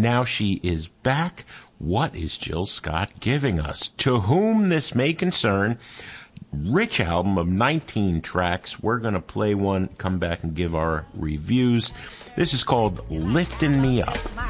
now she is back. What is Jill Scott giving us? To Whom This May Concern, rich album of 19 tracks. We're going to play one, come back and give our reviews. This is called Lifting Me Up.